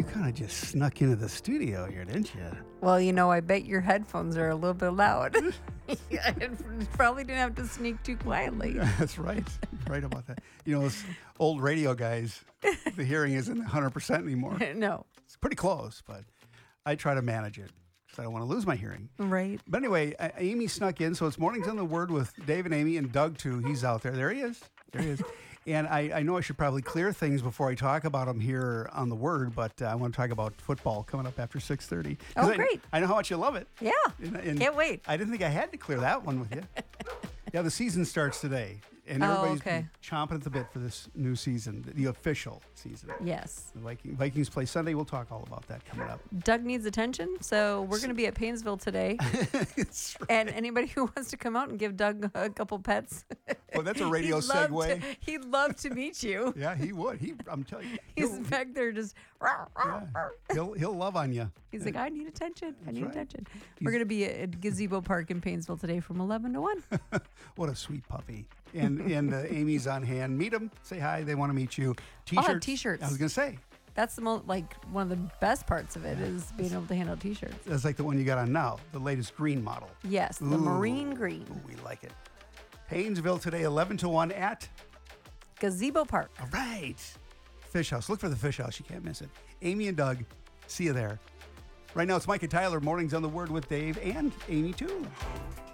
you kind of just snuck into the studio here, didn't you? Well, I bet your headphones are a little bit loud. I probably didn't have to sneak too quietly. That's right. Right about that. Those old radio guys, the hearing isn't 100% anymore. No. It's pretty close, but I try to manage it because I don't want to lose my hearing. Right. But anyway, Amy snuck in, so it's Mornings on the Word with Dave and Amy, and Doug, too. He's out there. There he is. There he is. And I know I should probably clear things before I talk about him here on the Word, but I want to talk about football coming up after 6:30. Oh, great. I know how much you love it. Yeah. And can't wait. I didn't think I had to clear that one with you. Yeah, the season starts today, and everybody's okay. chomping at the bit for this new season, the official season. Yes. The Vikings play Sunday. We'll talk all about that coming up. Doug needs attention, so we're going to be at Paynesville today. That's right. And anybody who wants to come out and give Doug a couple pets. Well, that's a radio segue. He'd love to meet you. Yeah, he would. I'm telling you. He's back there just. He'll love on you. He's like, I need attention. I need right. attention. We're going to be at Gazebo Park in Paynesville today from 11 to 1. What a sweet puppy. And Amy's on hand. Meet them. Say hi. They want to meet you. T-shirts. T-shirts. I was going to say. That's the most, one of the best parts of it is being able to hand out T-shirts. That's like the one you got on now, the latest green model. Yes, the marine green. Ooh, we like it. Paynesville today, 11 to 1 at Gazebo Park. All right. Fish House. Look for the Fish House. You can't miss it. Amy and Doug, see you there. Right now, it's Mike and Tyler, Mornings on the Word with Dave and Amy, too.